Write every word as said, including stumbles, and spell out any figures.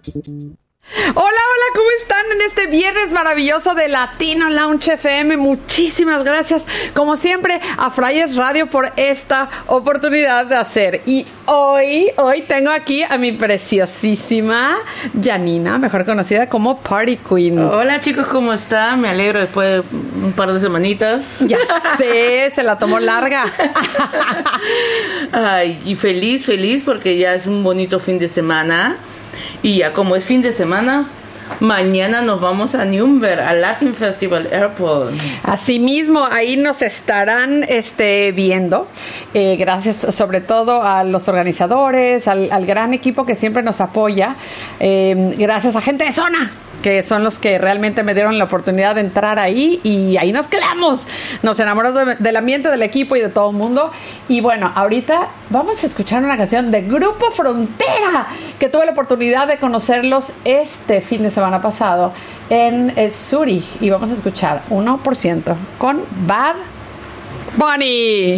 Hola, hola, ¿cómo están en este viernes maravilloso de Latino Lounge F M? Muchísimas gracias, como siempre, a Frayes Radio por esta oportunidad de hacer. Y hoy, hoy tengo aquí a mi preciosísima Janina, mejor conocida como Party Queen. Hola chicos, ¿cómo están? Me alegro después de un par de semanitas. Ya sé, se la tomó larga. Ay, y feliz, feliz porque ya es un bonito fin de semana. Y ya como es fin de semana, mañana nos vamos a Nuremberg, al Latin Festival Airport. Asimismo, ahí nos estarán este, viendo. Eh, gracias sobre todo a los organizadores, al, al gran equipo que siempre nos apoya. Eh, gracias a gente de zona, que son los que realmente me dieron la oportunidad de entrar ahí, y ahí nos quedamos. Nos enamoramos de, del ambiente, del equipo y de todo el mundo. Y bueno, ahorita vamos a escuchar una canción de Grupo Frontera, que tuve la oportunidad de conocerlos este fin de semana pasado en eh, Zurich, y vamos a escuchar uno por ciento con Bad Bunny.